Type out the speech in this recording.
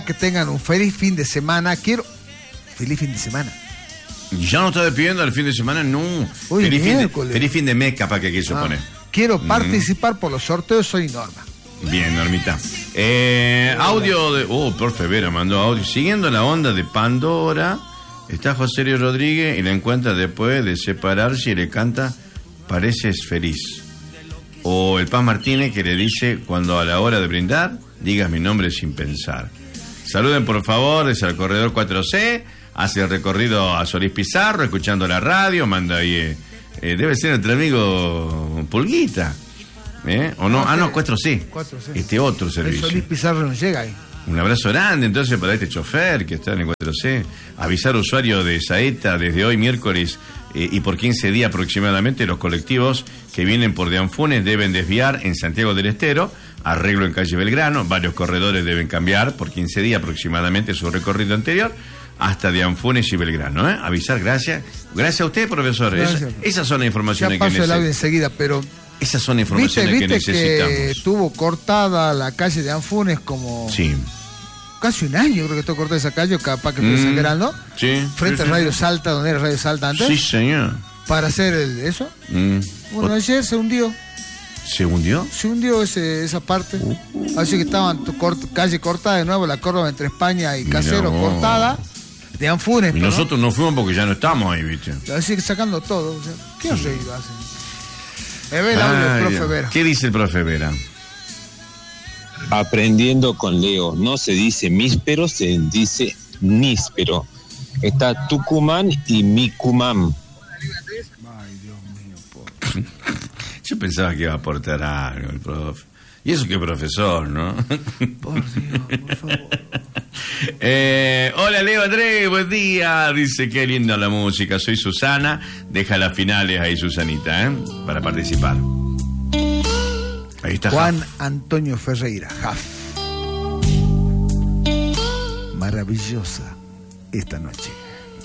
Que tengan un feliz fin de semana. Feliz fin de semana. Ya no está despidiendo el fin de semana, no. Hoy Feliz fin de mes, capaz que quiso poner. Quiero participar por los sorteos, soy Norma. Bien, Normita. Audio de... profe Vera mandó audio. Siguiendo la onda de Pandora, está José Luis Rodríguez y la encuentra después de separarse y le canta Pareces feliz. O el Paz Martínez que le dice, cuando a la hora de brindar, digas mi nombre sin pensar. Saluden por favor, es al corredor 4C, hace el recorrido a Solís Pizarro, escuchando la radio, manda ahí, debe ser nuestro amigo Pulguita, ¿o no? No, 4C, este otro servicio. El Solís Pizarro no llega ahí. Un abrazo grande entonces para este chofer que está en el 4C, avisar usuarios de Saeta desde hoy miércoles y por 15 días aproximadamente los colectivos que vienen por Deanfunes deben desviar en Santiago del Estero, arreglo en calle Belgrano, varios corredores deben cambiar por 15 días aproximadamente su recorrido anterior hasta Deanfunes y Belgrano, avisar, gracias a usted, profesor. Esas son las informaciones que necesitamos. Ya paso el audio enseguida, pero esas son las informaciones que necesitamos. Que estuvo cortada la calle de Anfunes como... Sí. Casi un año creo que estuvo cortada esa calle, capaz que fue exagerando. Sí. Frente a Radio Salta, donde era Radio Salta antes. Sí, señor. Para hacer eso. Bueno, ayer se hundió. ¿Se hundió? Se hundió esa parte. Así que estaban calle cortada de nuevo, la Córdoba entre España y Caseros cortada. De Anfunes. Y nosotros no fuimos porque ya no estamos ahí, ¿viste? Así que sacando todo. O sea, ¿qué arreglo hacen? Ve el audio del profe Vera. ¿Qué dice el profe Vera? Aprendiendo con Leo, no se dice míspero, se dice níspero. Está Tucumán y Micumán. Ay, Dios mío, Yo pensaba que iba a aportar algo el profe. Y eso que profesor, ¿no? Por Dios, por favor. Hola Leo Andrés, buen día. Dice, qué linda la música. Soy Susana. Deja las finales ahí, Susanita, para participar. Ahí está Juan Jaf. Antonio Ferreira, Jaf. Maravillosa esta noche.